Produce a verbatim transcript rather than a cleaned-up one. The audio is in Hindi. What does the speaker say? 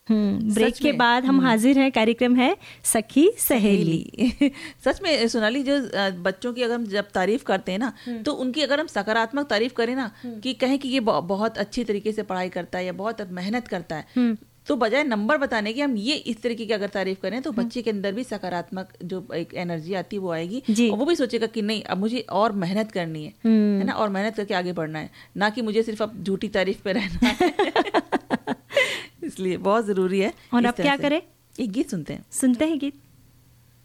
हम्म ब्रेक के बाद हम हाजिर हैं। कार्यक्रम है सखी सहेली। सच में सोनाली, जो बच्चों की अगर हम जब तारीफ करते हैं ना, तो उनकी अगर हम सकारात्मक तारीफ करें ना, कि कहें कि ये बहुत अच्छी तरीके से पढ़ाई करता है या बहुत मेहनत करता है, तो बजाय नंबर बताने की हम ये इस तरीके की अगर तारीफ करें, तो बच्चे के अंदर भी सकारात्मक जो एक एनर्जी आती है वो आएगी, और वो भी सोचेगा कि नहीं, अब मुझे और मेहनत करनी है, है ना, और मेहनत करके आगे बढ़ना है, ना कि मुझे सिर्फ अब झूठी तारीफ पे रहना है। इसलिए बहुत जरूरी है। और अब क्या करें? एक गीत सुनते हैं सुनते हैं गीत।